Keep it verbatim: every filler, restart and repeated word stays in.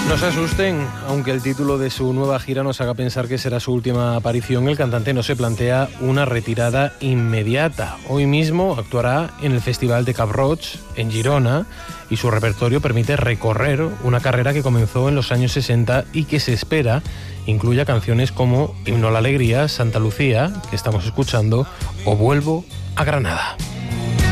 No se asusten, aunque el título de su nueva gira nos haga pensar que será su última aparición, el cantante no se plantea una retirada inmediata. Hoy mismo actuará en el Festival de Cap Roig, en Girona, y su repertorio permite recorrer una carrera que comenzó en los años sesenta y que se espera incluya canciones como Himno a la Alegría, Santa Lucía, que estamos escuchando, o Vuelvo a Granada.